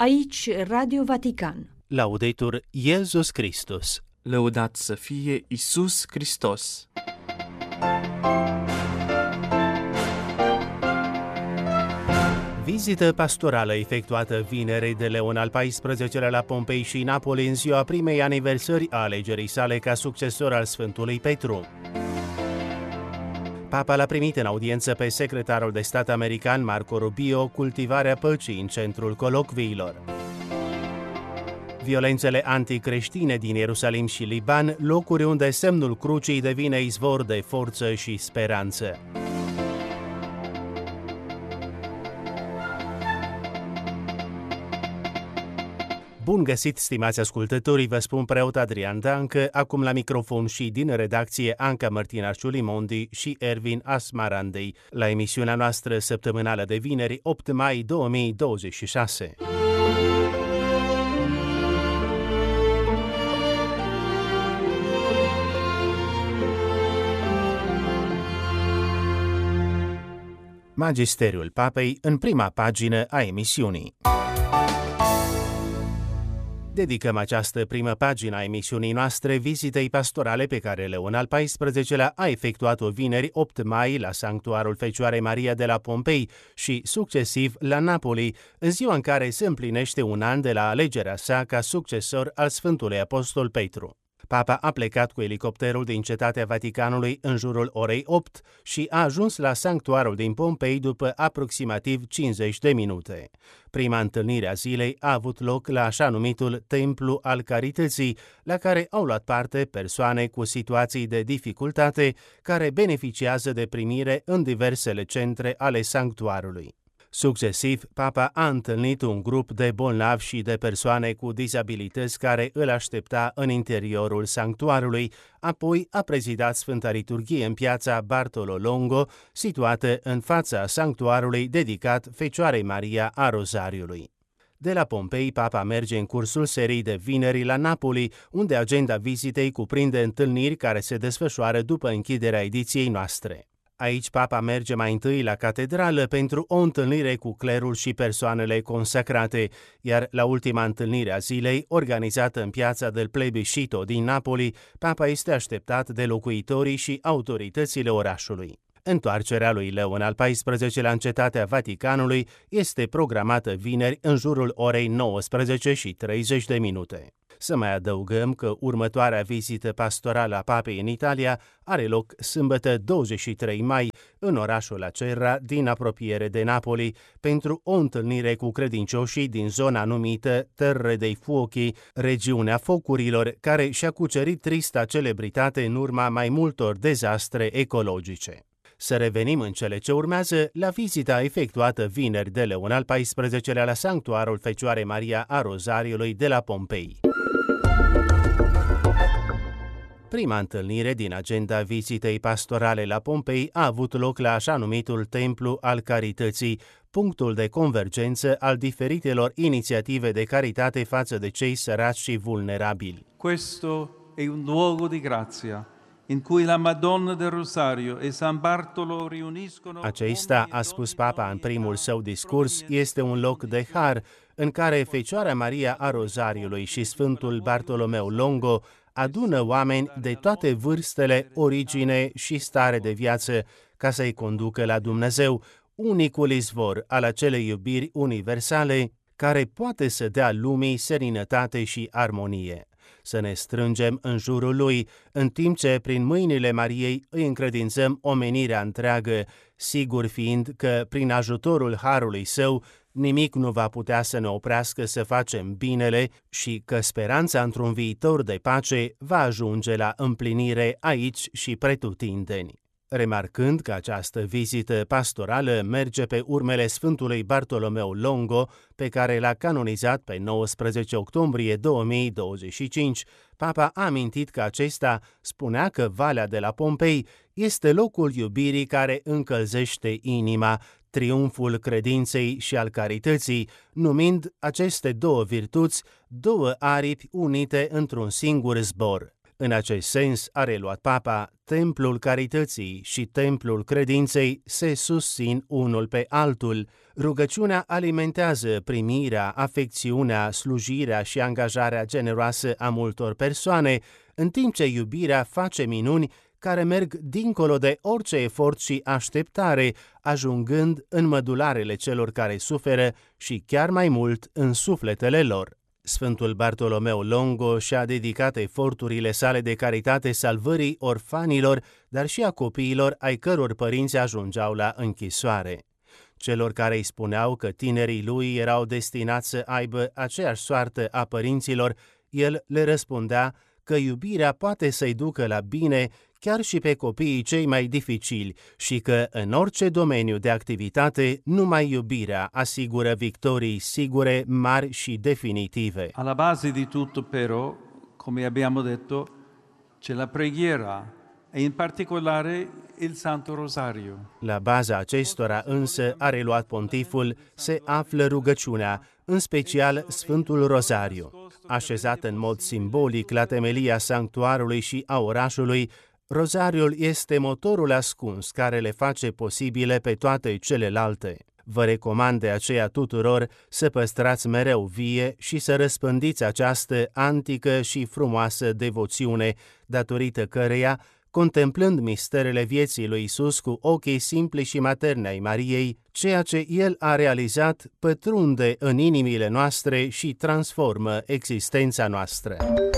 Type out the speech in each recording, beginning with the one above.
Aici Radio Vatican. Laudetur Iesus Christus. Lăudat să fie Iisus Hristos. Vizită pastorală efectuată vineri de Leon al XIV-lea la Pompei și Napoli în ziua primei aniversări a alegerii sale ca succesor al Sfântului Petru. Papa l-a primit în audiență pe secretarul de stat american Marco Rubio, cultivarea păcii în centrul colocviilor. Violențele anticreștine din Ierusalim și Liban, locuri unde semnul crucii devine izvor de forță și speranță. Bun găsit, stimați ascultători, vă spun preot Adrian Dancă, acum la microfon și din redacție Anca Martinașu Limondi și Ervin Asmarandei, la emisiunea noastră săptămânală de vineri, 8 mai 2026. Magisteriul Papei în prima pagină a emisiunii. Dedicăm această primă pagină a emisiunii noastre vizitei pastorale pe care Leon al XIV-lea a efectuat-o vineri 8 mai la Sanctuarul Fecioarei Maria de la Pompei și succesiv la Napoli, în ziua în care se împlinește un an de la alegerea sa ca succesor al Sfântului Apostol Petru. Papa a plecat cu elicopterul din Cetatea Vaticanului în jurul orei 8 și a ajuns la sanctuarul din Pompei după aproximativ 50 de minute. Prima întâlnire a zilei a avut loc la așa numitul Templu al Carității, la care au luat parte persoane cu situații de dificultate care beneficiază de primire în diversele centre ale sanctuarului. Succesiv, Papa a întâlnit un grup de bolnavi și de persoane cu dizabilități care îl aștepta în interiorul sanctuarului, apoi a prezidat Sfânta Liturghie în piața Bartolo Longo, situată în fața sanctuarului dedicat Fecioarei Maria a Rozariului. De la Pompei, Papa merge în cursul serii de vineri la Napoli, unde agenda vizitei cuprinde întâlniri care se desfășoară după închiderea ediției noastre. Aici Papa merge mai întâi la catedrală pentru o întâlnire cu clerul și persoanele consacrate, iar la ultima întâlnire a zilei, organizată în piața del Plebiscito din Napoli, Papa este așteptat de locuitorii și autoritățile orașului. Întoarcerea lui Leon al XIV-lea în Cetatea Vaticanului este programată vineri în jurul orei 19:30. Să mai adăugăm că următoarea vizită pastorală a Papei în Italia are loc sâmbătă 23 mai în orașul Acerra din apropiere de Napoli pentru o întâlnire cu credincioșii din zona numită Terre dei Fuochi, regiunea focurilor, care și-a cucerit trista celebritate în urma mai multor dezastre ecologice. Să revenim în cele ce urmează la vizita efectuată vineri de Leon al XIV-lea la Sanctuarul Fecioarei Maria a Rozariului de la Pompei. Prima întâlnire din agenda vizitei pastorale la Pompei a avut loc la așa numitul Templu al Carității, punctul de convergență al diferitelor inițiative de caritate față de cei săraci și vulnerabili. Questo è un luogo di grazia, in cui la Madonna del Rosario e San Bartolo riuniscono. Acesta, a spus Papa în primul său discurs, este un loc de har în care Fecioara Maria a Rozariului și Sfântul Bartolomeu Longo adună oameni de toate vârstele, origine și stare de viață ca să-i conducă la Dumnezeu, unicul izvor al acelei iubiri universale care poate să dea lumii seninătate și armonie. Să ne strângem în jurul lui, în timp ce prin mâinile Mariei îi încredințăm omenirea întreagă, sigur fiind că prin ajutorul harului său nimic nu va putea să ne oprească să facem binele și că speranța într-un viitor de pace va ajunge la împlinire aici și pretutindeni. Remarcând că această vizită pastorală merge pe urmele Sfântului Bartolomeu Longo, pe care l-a canonizat pe 19 octombrie 2025, Papa a amintit că acesta spunea că Valea de la Pompei este locul iubirii care încălzește inima, triumful credinței și al carității, numind aceste două virtuți două aripi unite într-un singur zbor. În acest sens, a reluat Papa, templul carității și templul credinței se susțin unul pe altul. Rugăciunea alimentează primirea, afecțiunea, slujirea și angajarea generoasă a multor persoane, în timp ce iubirea face minuni care merg dincolo de orice efort și așteptare, ajungând în mădularele celor care suferă și chiar mai mult în sufletele lor. Sfântul Bartolomeo Longo și-a dedicat eforturile sale de caritate salvării orfanilor, dar și a copiilor ai căror părinți ajungeau la închisoare. Celor care îi spuneau că tinerii lui erau destinați să aibă aceeași soartă a părinților, el le răspundea că iubirea poate să-i ducă la bine chiar și pe copiii cei mai dificili și că în orice domeniu de activitate numai iubirea asigură victorii sigure, mari și definitive. Alla base di tutto però, come abbiamo detto, c'è la preghiera e in particolare il Santo Rosario. La baza acestora însă, a reluat pontiful, se află rugăciunea, în special Sfântul Rosariu. Așezat în mod simbolic la temelia sanctuarului și a orașului, Rozariul este motorul ascuns care le face posibile pe toate celelalte. Vă recomand de aceea tuturor să păstrați mereu vie și să răspândiți această antică și frumoasă devoțiune, datorită căreia, contemplând misterele vieții lui Isus cu ochii simpli și materni ai Mariei, ceea ce El a realizat pătrunde în inimile noastre și transformă existența noastră.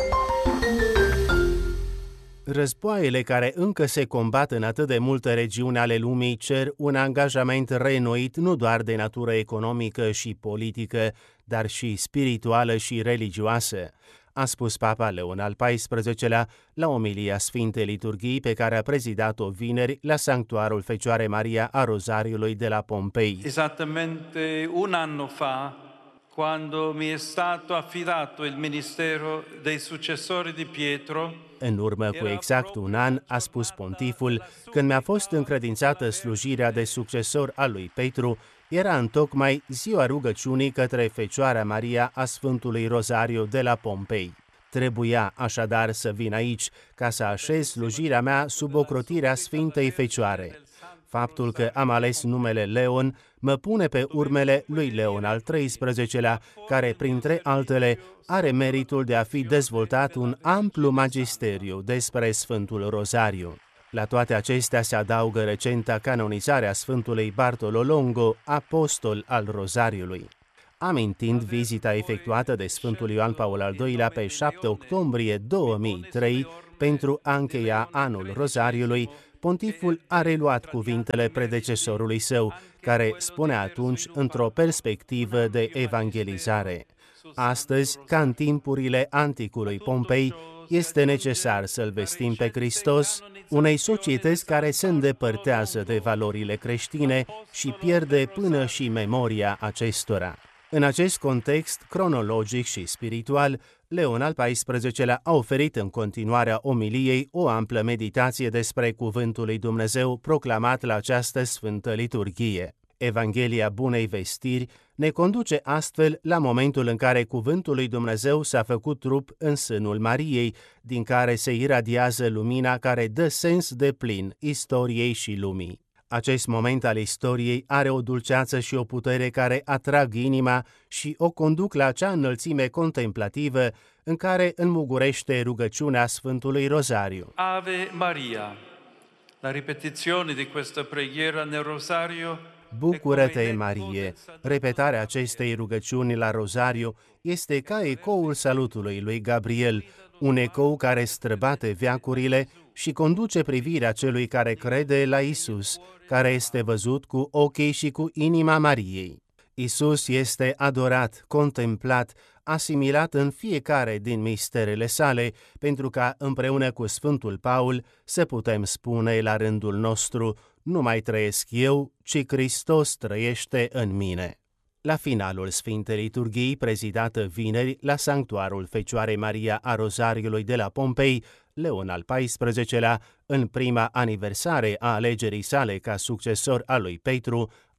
Războaiele care încă se combat în atât de multe regiuni ale lumii cer un angajament reînnoit nu doar de natură economică și politică, dar și spirituală și religioasă, a spus Papa Leon al XIV-lea la omilia Sfintei Liturghii pe care a prezidat-o vineri la Sanctuarul Fecioarei Maria a Rozariului de la Pompei. Esattamente un anno fa, quando mi è stato affidato il ministero dei successori di Pietro, în urmă cu exact un an, a spus pontiful, când mi-a fost încredințată slujirea de succesor al lui Petru, era întocmai ziua rugăciunii către Fecioara Maria a Sfântului Rozariu de la Pompei. Trebuia așadar să vin aici ca să așez slujirea mea sub ocrotirea Sfintei Fecioare. Faptul că am ales numele Leon mă pune pe urmele lui Leon al XIII-lea, care, printre altele, are meritul de a fi dezvoltat un amplu magisteriu despre Sfântul Rozariu. La toate acestea se adaugă recenta canonizare a Sfântului Bartolo Longo, apostol al Rozariului. Amintind vizita efectuată de Sfântul Ioan Paul al II-lea pe 7 octombrie 2003 pentru a încheia anul Rozariului, pontiful a reluat cuvintele predecesorului său, care spunea atunci într-o perspectivă de evangelizare. Astăzi, ca în timpurile anticului Pompei, este necesar să-L vestim pe Hristos unei societăți care se îndepărtează de valorile creștine și pierde până și memoria acestora. În acest context cronologic și spiritual, Leon al XIV-lea a oferit în continuarea omiliei o amplă meditație despre Cuvântul lui Dumnezeu proclamat la această Sfântă Liturghie. Evanghelia Bunei Vestiri ne conduce astfel la momentul în care Cuvântul lui Dumnezeu s-a făcut trup în sânul Mariei, din care se iradiază lumina care dă sens deplin istoriei și lumii. Acest moment al istoriei are o dulceață și o putere care atrag inima și o conduc la acea înălțime contemplativă în care înmugurește rugăciunea Sfântului Rozariu. Ave Maria. La ripetizione di questa preghiera nel Rosario. Bucură-te, Marie! Repetarea acestei rugăciuni la Rozariu este ca ecoul salutului lui Gabriel, un ecou care străbate veacurile și conduce privirea celui care crede la Isus, care este văzut cu ochii și cu inima Mariei. Isus este adorat, contemplat, asimilat în fiecare din misterele sale, pentru ca împreună cu Sfântul Paul să putem spune la rândul nostru: nu mai trăiesc eu, ci Hristos trăiește în mine. La finalul Sfintei Liturghii, prezidată vineri la Sanctuarul Fecioarei Maria a Rozariului de la Pompei, Leon al XIV-lea, în prima aniversare a alegerii sale ca succesor al lui Petru,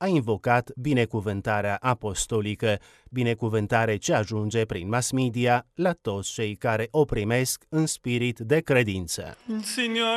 a invocat binecuvântarea apostolică, binecuvântare ce ajunge prin mass media la toți cei care o primesc în spirit de credință. Il Signore